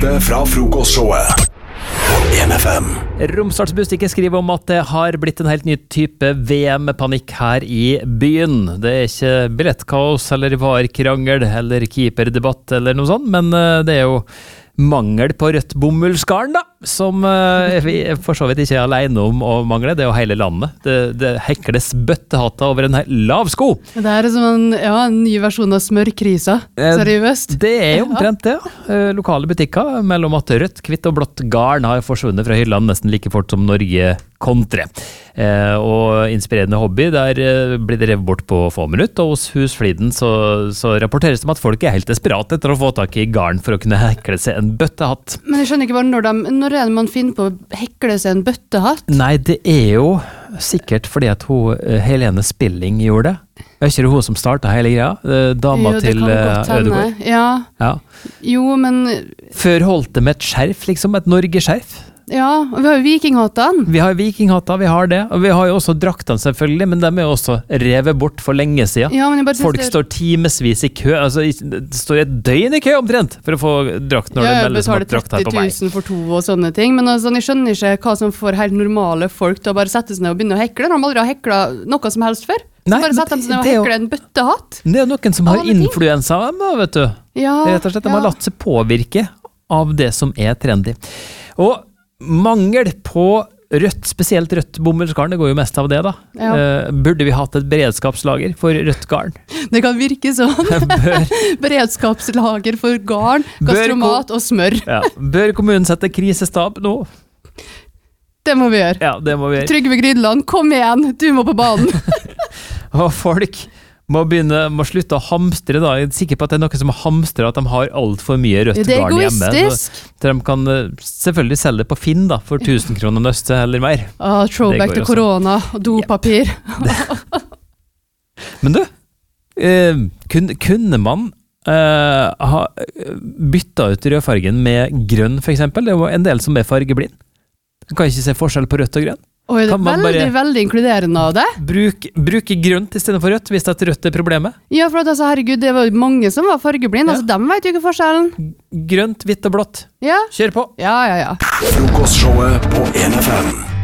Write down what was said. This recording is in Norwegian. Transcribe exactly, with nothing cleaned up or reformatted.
Det fra frokostshowet på en F M. Romsdals Budstikke skriver om at det har blitt en helt ny type V M-panikk her i byen. Det er ikke billettkaos eller varkrangel eller keeperdebatt eller noe sånt, men det er jo mangel på rødt bomullsgarn da, som vi for så vidt ikke er alene om å mangle. Det er jo hele landet. Det, det hekles bøttehatter over en lav sko. Det er som en, ja, en ny versjon av smørkrisa, seriøst. Det er jo omtrent det, ja. Lokale butikker mellom at rødt, hvitt og blått garn har forsvunnet fra hyllene nesten like fort som Norge kontre. Eh, og inspirerende hobby, der eh, blir det revet bort på få minutter, og hos Husfliden så, så rapporteres det om at folk er helt desperat etter å få tak i garn for å kunne hekle seg en bøttehatt. Men jeg skjønner ikke bare når, de, når er det man finner på å hekle seg en bøttehatt? Nei, det er jo sikkert fordi at hun, Helene Spilling gjorde det. Er ikke det hun som startet hele greia? Dama jo, til Ødegård. Ja. ja. Jo, men... Før holdt det med et skjerf, liksom, et Norge-skjerf. Ja, og vi har jo vikinghattene. Vi har vikinghatter, vi har det. Og vi har jo også draktene selvfølgelig, men de er jo også revet bort for lenge siden. Ja, men jeg bare Folk det... står timesvis i kø, altså det står et døgn i kø omtrent for å få drakt når ja, det meldes som at drakt er på vei. tretti tusen for to og sånne ting, men altså, jeg skjønner ikke hva som får helt normale folk til å bare sette seg ned og begynne å hekle. De har aldri heklet noe som helst før. Så Nei, bare sette dem seg ned og hekle en bøttehatt. Det er jo noen som har influensa, vet du. Ja, Rett og slett, de ja. har latt seg påvirke av det som er trendy. Og mangel på rødt, spesielt rødt bomullsgarn, det går jo mest av det da. Ja. Eh, burde vi hatt et beredskapslager for rødt garn? Det kan virke sånn. Bør, Beredskapslager for garn, gastromat og smør. ja, bør kommunen sette krisestab nå? Det må vi gjøre. Ja, det må vi gjøre. Trygve Grydland, kom igjen, du må på banen. Og folk må begynne, må slutte å hamstre da. Jeg er sikker på at det er noe som hamstrer at de har alt for mye rødt Det er garn hjemme. egoistisk. Så de kan eh, selvfølgelig selge det på Finn da, for tusen kroner nøste eller mer. Ah, throwback til korona og dopapir. Men du, eh, kunne, kunne man eh, ha byttet ut rødfargen med grønn for eksempel? Det er jo en del som er fargeblind. Man kan ikke se forskjell på rødt og grønn. Oi, det er Kan man veldig, bare- veldig inkluderende av det. Bruk, bruke grønt i stedet for rødt, hvis at rødt er problemet. Ja, for at, altså, herregud, det var jo mange som var fargeblind, Ja. altså, de vet jo ikke forskjellen. Grønt, hvitt og blått. Ja, Kjør på! ja, ja, ja. Frokostshowet på en F M.